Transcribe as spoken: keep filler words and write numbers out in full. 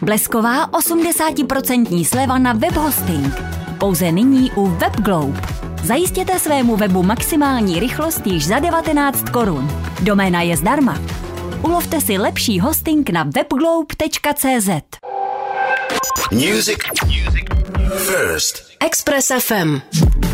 Blesková osmdesát procent sleva na webhosting. Pouze nyní u WebGlobe. Zajistěte svému webu maximální rychlost již za devatenáct korun. Doména je zdarma. Ulovte si lepší hosting na webglobe tečka cé zet. Music First. Express F M.